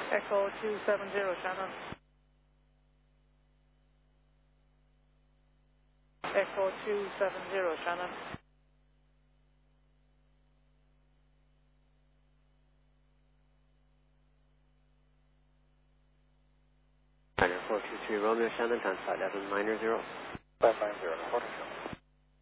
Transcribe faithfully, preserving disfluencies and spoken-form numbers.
Echo two seven zero, Shannon. Echo two seven zero, Shannon. Niner four two three Romeo, Shannon, time five eleven niner zero. five nine zero, quarter.